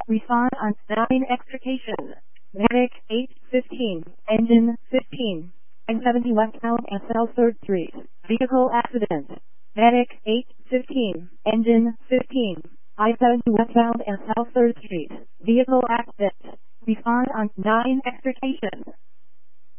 Respond on 9 extrication. Medic 815. Engine 15. I-70 westbound and South 3rd Street. Vehicle accident. Medic 815. Engine 15. I-70 westbound and South 3rd Street. Vehicle accident. Respond on 9 extrication.